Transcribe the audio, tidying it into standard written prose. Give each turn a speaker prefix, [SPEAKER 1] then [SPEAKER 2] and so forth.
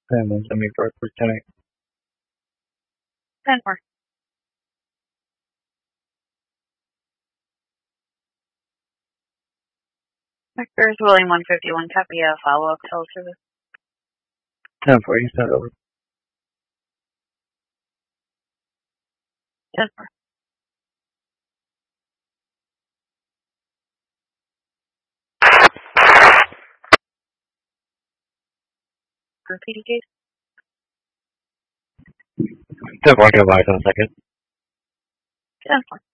[SPEAKER 1] And then send me for tonight.
[SPEAKER 2] 10-4. Vector is William 151, copy a follow-up teleservice.
[SPEAKER 1] 10-4, you send over.
[SPEAKER 2] 10-4. Repeat case.
[SPEAKER 1] 10-4, go by in a second.
[SPEAKER 2] 10-4.